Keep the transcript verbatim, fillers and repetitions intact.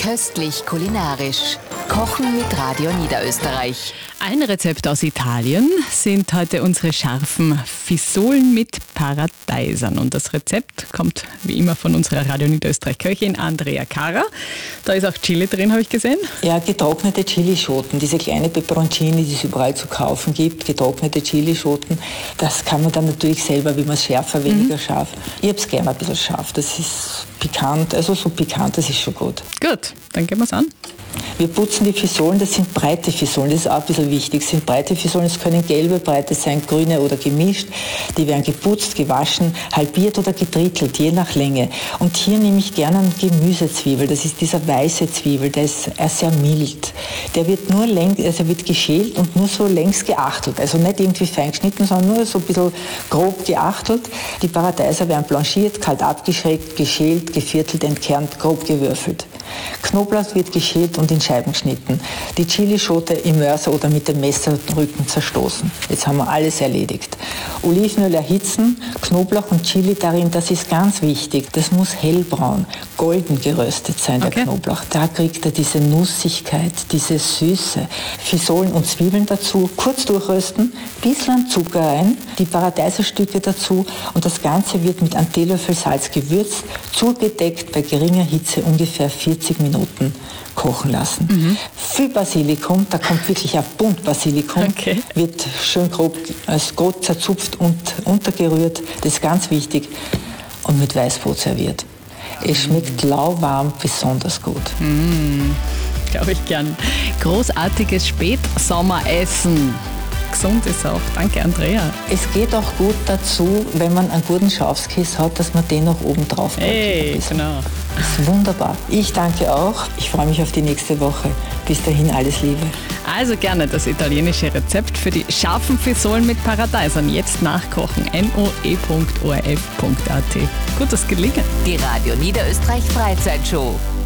Köstlich kulinarisch. Kochen mit Radio Niederösterreich. Ein Rezept aus Italien sind heute unsere scharfen Fisolen mit Paradeisern. Und das Rezept kommt wie immer von unserer Radio Niederösterreich Köchin Andrea Cara. Da ist auch Chili drin, habe ich gesehen. Ja, getrocknete Chilischoten, diese kleine Peperoncini, die es überall zu kaufen gibt, getrocknete Chilischoten, das kann man dann natürlich selber, wie man es schärfer, weniger mhm. scharf. Ich habe es gerne ein bisschen scharf, das ist pikant, also so pikant, das ist schon gut. Gut, dann gehen wir es an. Wir putzen die Fisolen, das sind breite Fisolen, das ist auch ein bisschen wichtig. Das sind breite Fisolen, es können gelbe Breite sein, grüne oder gemischt. Die werden geputzt, gewaschen, halbiert oder gedrittelt, je nach Länge. Und hier nehme ich gerne einen Gemüsezwiebel, das ist dieser weiße Zwiebel, der ist sehr mild. Der wird nur längs, also wird geschält und nur so längs geachtelt. Also nicht irgendwie fein geschnitten, sondern nur so ein bisschen grob geachtelt. Die Paradeiser werden blanchiert, kalt abgeschreckt, geschält, geviertelt, entkernt, grob gewürfelt. Knoblauch wird geschält und in Scheiben geschnitten. Die Chilischote im Mörser oder mit dem Messerrücken zerstoßen. Jetzt haben wir alles erledigt. Olivenöl erhitzen, Knoblauch und Chili darin, das ist ganz wichtig. Das muss hellbraun, golden geröstet sein, der okay. Knoblauch. Da kriegt er diese Nussigkeit, diese Süße. Fisolen und Zwiebeln dazu, kurz durchrösten, bisschen Zucker rein, die Paradeiserstücke dazu und das Ganze wird mit einem Teelöffel Salz gewürzt, zugedeckt bei geringer Hitze ungefähr vierzig Minuten kochen lassen. Mhm. Viel Basilikum, da kommt wirklich ein Bund Basilikum, okay. wird schön grob, als grob zerzupft und untergerührt, das ist ganz wichtig, und mit Weißbrot serviert. Es schmeckt lauwarm besonders gut. Mhm. Glaube ich gern. Großartiges Spätsommeressen. Gesund ist auch. Danke, Andrea. Es geht auch gut dazu, wenn man einen guten Schafskäse hat, dass man den noch oben drauf hat. Hey, genau. Das ist wunderbar. Ich danke auch. Ich freue mich auf die nächste Woche. Bis dahin alles Liebe. Also gerne das italienische Rezept für die scharfen Fisolen mit Paradeisern. Jetzt nachkochen. noe punkt o r f punkt a t. Gutes Gelingen. Die Radio Niederösterreich Freizeitshow.